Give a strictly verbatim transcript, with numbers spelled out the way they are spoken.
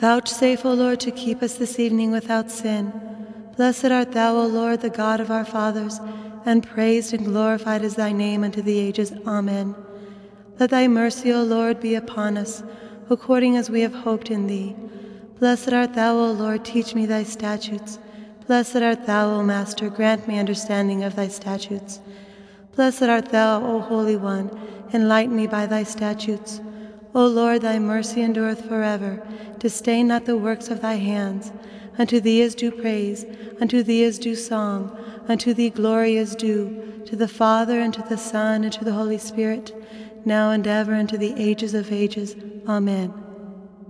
Vouchsafe, O Lord, to keep us this evening without sin. Blessed art thou, O Lord, the God of our fathers, and praised and glorified is thy name unto the ages. Amen. Let thy mercy, O Lord, be upon us, according as we have hoped in thee. Blessed art thou, O Lord, teach me thy statutes. Blessed art thou, O Master, grant me understanding of thy statutes. Blessed art thou, O Holy One, enlighten me by thy statutes. O Lord, thy mercy endureth forever. Disdain not the works of thy hands. Unto thee is due praise, unto thee is due song, unto thee glory is due, to the Father, and to the Son, and to the Holy Spirit, now and ever, and to the ages of ages. Amen.